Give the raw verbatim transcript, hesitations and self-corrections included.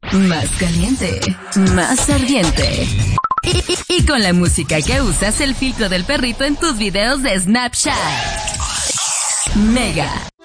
más caliente, más ardiente. Y, y, y con la música que usas, el filtro del perrito en tus videos de Snapchat. Mega.